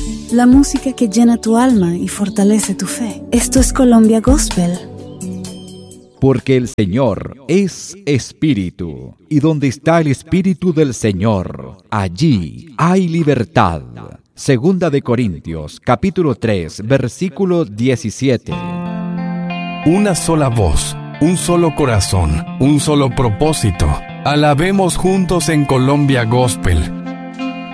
la música que llena tu alma y fortalece tu fe. Esto es Colombia Gospel. Porque el Señor es Espíritu, y donde está el Espíritu del Señor, allí hay libertad. Segunda de Corintios, capítulo 3, versículo 17. Una sola voz, un solo corazón, un solo propósito. Alabemos juntos en Colombia Gospel.